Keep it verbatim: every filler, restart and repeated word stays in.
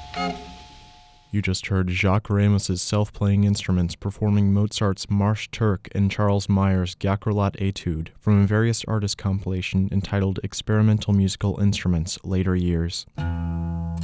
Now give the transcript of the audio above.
You just heard Jacques Ramos's self-playing instruments performing Mozart's Marche Turque and Charles Mayer's Gacrolat Etude from a various artists compilation entitled Experimental Musical Instruments, Later Years.